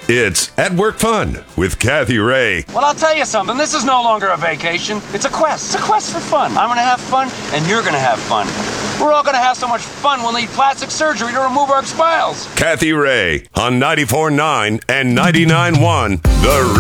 It's At Work Fun with Kathy Ray. Well, I'll tell you something. This is no longer a vacation. It's a quest. It's a quest for fun. I'm going to have fun, and you're going to have fun. We're all going to have so much fun we'll need plastic surgery to remove our smiles. Kathy Ray on 94.9 and 99.1 The